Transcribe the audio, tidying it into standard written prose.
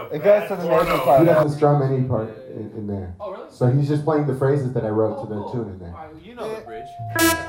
It goes to the major part. He doesn't strum any part in there. Oh, really? So he's just playing the phrases that I wrote to the tune in there. All right, you know the bridge.